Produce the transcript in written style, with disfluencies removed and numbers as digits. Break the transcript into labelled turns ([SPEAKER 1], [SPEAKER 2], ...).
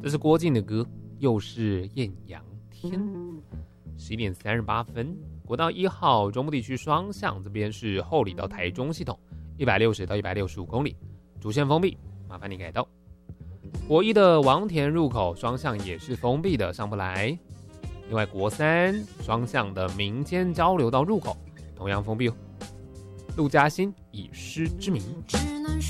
[SPEAKER 1] 这是郭靖的歌，又是艳阳天。11点38分，国道1号中部地区双向这边是后里到台中系统160到165公里，主线封闭，麻烦你改道。国一的王田入口双向也是封闭的，上不来。另外国3双向的民间交流道入口同样封闭哦。陆嘉欣以诗之名。